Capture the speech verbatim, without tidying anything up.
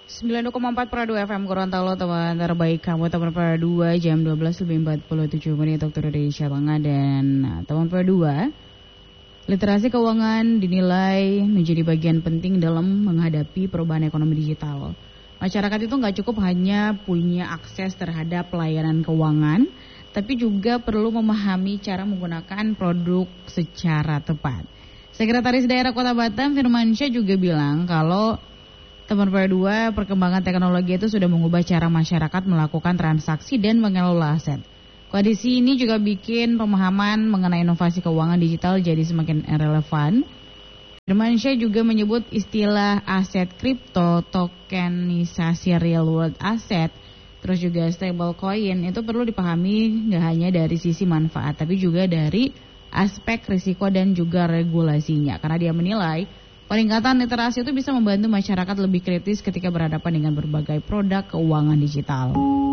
sembilan koma empat Prado F M Gorontalo, teman terbaik kamu, teman Prado dua, jam dua belas lebih empat puluh tujuh menit waktu Indonesia Tengah. Dan teman Prado dua, literasi keuangan dinilai menjadi bagian penting dalam menghadapi perubahan ekonomi digital. Masyarakat itu nggak cukup hanya punya akses terhadap layanan keuangan, tapi juga perlu memahami cara menggunakan produk secara tepat. Sekretaris Daerah Kota Batam Firmansyah juga bilang kalau teman Prado dua, perkembangan teknologi itu sudah mengubah cara masyarakat melakukan transaksi dan mengelola aset. Kondisi ini juga bikin pemahaman mengenai inovasi keuangan digital jadi semakin relevan. Firmansyah juga menyebut istilah aset kripto, tokenisasi real world asset, terus juga stablecoin itu perlu dipahami nggak hanya dari sisi manfaat, tapi juga dari aspek risiko dan juga regulasinya. Karena dia menilai peningkatan literasi itu bisa membantu masyarakat lebih kritis ketika berhadapan dengan berbagai produk keuangan digital.